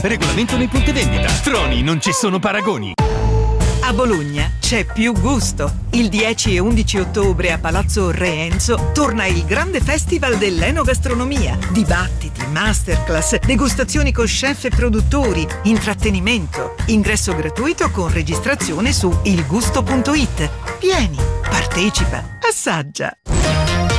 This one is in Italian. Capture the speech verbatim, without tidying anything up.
Regolamento nei punti vendita. Troni, non ci sono paragoni. A Bologna c'è più gusto. Il dieci e undici ottobre a Palazzo Re Enzo torna il grande festival dell'enogastronomia. Dibattiti, masterclass, degustazioni con chef e produttori, intrattenimento. Ingresso gratuito con registrazione su ilgusto punto it. Vieni, partecipa, assaggia.